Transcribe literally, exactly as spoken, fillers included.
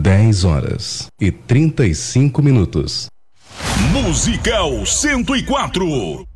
dez horas e trinta e cinco minutos. Musical cento e quatro.